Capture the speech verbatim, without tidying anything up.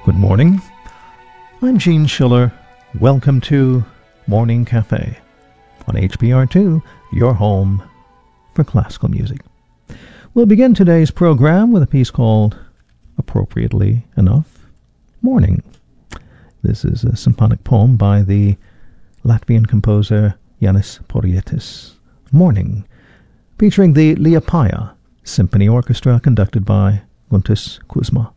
Good morning. I'm Gene Schiller. Welcome to Morning Cafe on H B R two, your home for classical music. We'll begin today's program with a piece called, appropriately enough, Morning. This is a symphonic poem by the Latvian composer Jānis Porietis. Morning, featuring the Liepāja Symphony Orchestra conducted by Guntis Kuzma.